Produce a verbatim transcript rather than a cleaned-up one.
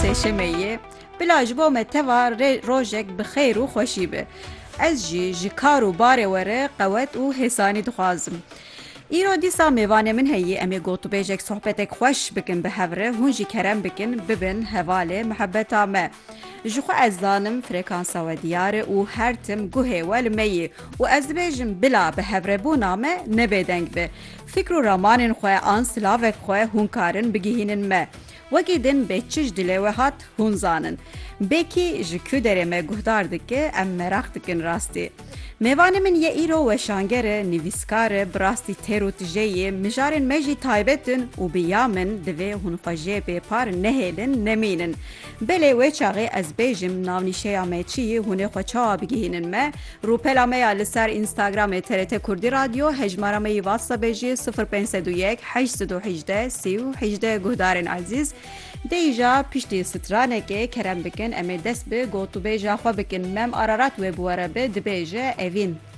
sêşemeyê, bila ji bo me teva rojek bi xêr û xweşî be. Ez jî ji kar û barê were qewet û hêsanî dixwazim. Îro dîsa mêvanê min heyî em ê gotûbêjek sohbetek xweş bikin bi hev re, hûn jî kerem bikin bibin hevalê mihebeta me. Ji xwe ez zanim frekansa we diyar e û her tim guhê we li me yê û ez dibêjim bila bi hevrebûna me nebêdeng be. Fikr û ramanên xwe an silavek xwe hûn karin bigihînin me. Wekî din bê çi ji dilê we hat hûn zanin. Bêkî ji ku derê me guhdar dike em merak dikin rastî. Mêvanê min ye îro weşanger e, nivîskar e, bi rastî têr û tijeyê, mijarên me jî taybet in û bi ya min divê hûn xwe jê bêpar nehêlin nemînin. Belê wê çaxê ez bêjim navnîşeya me çi yê hûnê xwe çawa bigihînin me. Rûpela me ya li ser Instagramê T R T Kurdî Radyo, hejmara me yî WhatsAppê jî sıfır pênc sedû yek heşt sedû hejdeh sî û hejdeh guhdarên ezîz. Deyja piştî stranekê kerem bikin em ê dest bi gotûbêja xwe bikin. Mem ararat wê bi were be dibêje evîn.